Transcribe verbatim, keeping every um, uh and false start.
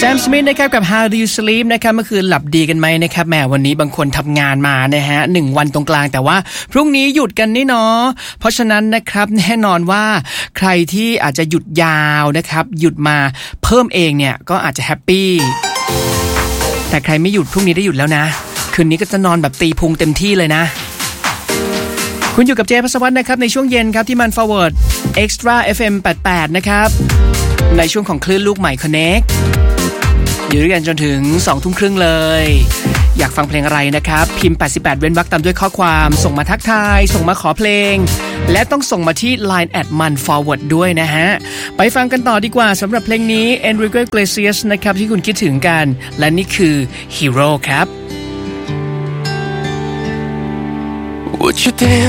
Sam Smith นะครับกับ How Do You Sleep นะครับเมื่อคืนหลับดีกันไหมนะครับแหมวันนี้บางคนทำงานมานะฮะหนึ่งวันตรงกลางแต่ว่าพรุ่งนี้หยุดกันนี่เนาะเพราะฉะนั้นนะครับแน่นอนว่าใครที่อาจจะหยุดยาวนะครับหยุดมาเพิ่มเองเนี่ยก็อาจจะแฮปปี้แต่ใครไม่หยุดพรุ่งนี้ได้หยุดแล้วนะคืนนี้ก็จะนอนแบบตีพุงเต็มที่เลยนะคุณอยู่กับเจภัสวัฒน์นะครับในช่วงเย็นครับที่มัน Forward Extra เอฟ เอ็ม แปดสิบแปดนะครับในช่วงของคลื่นลูกใหม่ Connect อยู่ด้วยกันจนถึง สองทุ่มครึ่งเลยอยากฟังเพลงอะไรนะครับพิมพ์แปดสิบแปดเว้นวรรคตามด้วยข้อความส่งมาทักทายส่งมาขอเพลงและต้องส่งมาที่ ไลน์ แอท มัน Forward ด้วยนะฮะไปฟังกันต่อดีกว่าสำหรับเพลงนี้ Enrique Iglesias นะครับที่คุณคิดถึงกันและนี่คือ Hero ครับ Would you dance